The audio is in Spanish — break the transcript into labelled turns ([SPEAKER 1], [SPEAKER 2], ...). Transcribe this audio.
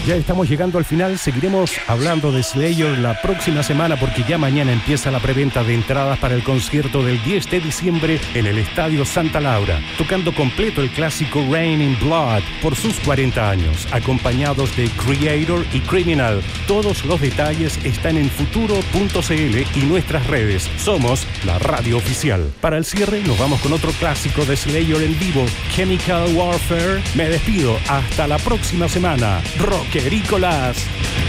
[SPEAKER 1] Ya estamos llegando al final. Seguiremos hablando de Slayer la próxima semana porque ya mañana empieza la preventa de entradas para el concierto del 10 de diciembre en el Estadio Santa Laura, tocando completo el clásico Rain in Blood por sus 40 años, acompañados de Creator y Criminal. Todos los detalles están en futuro.cl y nuestras redes. Somos la radio oficial. Para el cierre nos vamos con otro clásico de Slayer en vivo, Chemical Warfare. Me despido hasta la próxima semana. Rockericolas.